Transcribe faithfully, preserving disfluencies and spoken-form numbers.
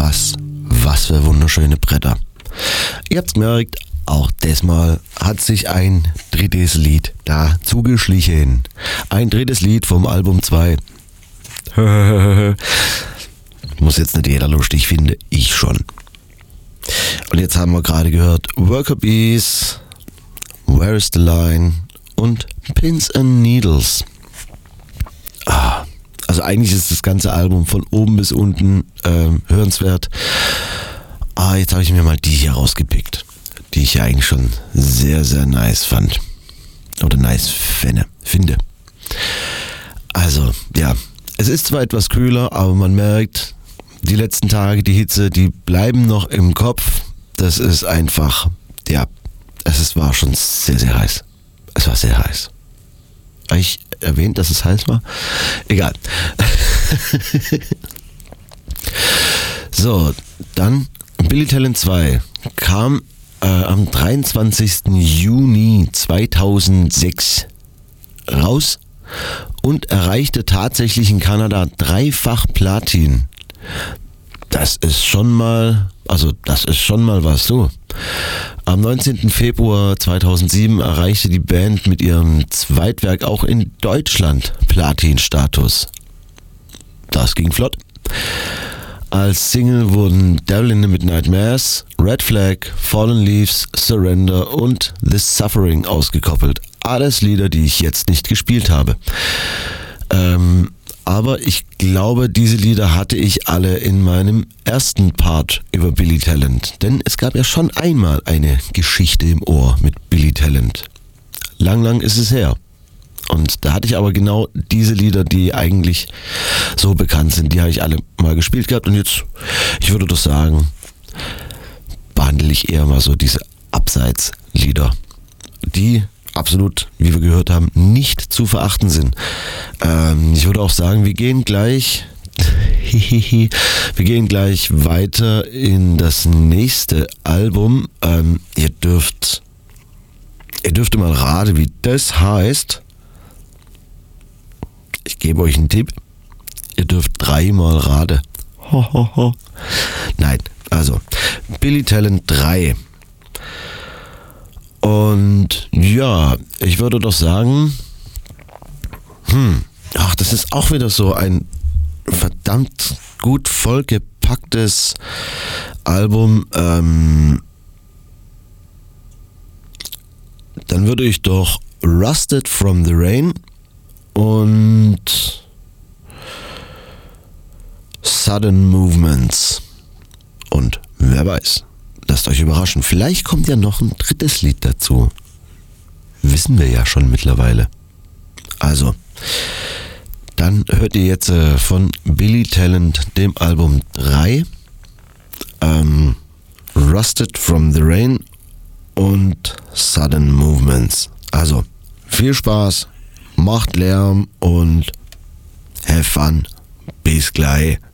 was, was für wunderschöne Bretter. Ihr habt's gemerkt, auch diesmal hat sich ein drittes Lied da zugeschlichen. Ein drittes Lied vom Album zwei. Muss jetzt nicht jeder lustig finden, ich schon. Und jetzt haben wir gerade gehört Worker Bees, Where is the Line und Pins and Needles. Ah, also eigentlich ist das ganze Album von oben bis unten ähm, hörenswert. Ah, jetzt habe ich mir mal die hier rausgepickt, die ich ja eigentlich schon sehr, sehr nice fand. Oder nice finde. finde. Also, ja, es ist zwar etwas kühler, aber man merkt, die letzten Tage, die Hitze, die bleiben noch im Kopf. Das ist einfach, ja, es ist, war schon sehr, sehr heiß. Es war sehr heiß. Habe ich erwähnt, dass es heiß war? Egal. So, dann Billy Talent zwei kam äh, am dreiundzwanzigsten Juni zweitausendsechs raus und erreichte tatsächlich in Kanada dreifach Platin. Das ist schon mal, also das ist schon mal was so. Am neunzehnten Februar zweitausendsieben erreichte die Band mit ihrem Zweitwerk auch in Deutschland Platin-Status. Das ging flott. Als Single wurden Devil in the Midnight Mass, Red Flag, Fallen Leaves, Surrender und The Suffering ausgekoppelt. Alles Lieder, die ich jetzt nicht gespielt habe. Ähm, aber ich glaube, diese Lieder hatte ich alle in meinem ersten Part über Billy Talent. Denn es gab ja schon einmal eine Geschichte im Ohr mit Billy Talent. Lang, lang ist es her. Und da hatte ich aber genau diese Lieder, die eigentlich so bekannt sind, die habe ich alle mal gespielt gehabt. Und jetzt, ich würde doch sagen, behandle ich eher mal so diese Abseitslieder, die absolut, wie wir gehört haben, nicht zu verachten sind. Ähm, ich würde auch sagen, wir gehen gleich, wir gehen gleich weiter in das nächste Album. Ähm, ihr dürft, ihr dürft mal raten, wie das heißt. Ich gebe euch einen Tipp. Ihr dürft dreimal raten. Ho, ho, ho. Nein, also Billy Talent drei. Und ja, ich würde doch sagen, hm, ach, das ist auch wieder so ein verdammt gut vollgepacktes Album. Ähm, dann würde ich doch Rusted from the Rain und Sudden Movements. Und wer weiß, lasst euch überraschen. Vielleicht kommt ja noch ein drittes Lied dazu. Wissen wir ja schon mittlerweile. Also, dann hört ihr jetzt äh, von Billy Talent, dem Album drei, ähm, Rusted from the Rain und Sudden Movements. Also, viel Spaß, macht Lärm und have fun. Bis gleich.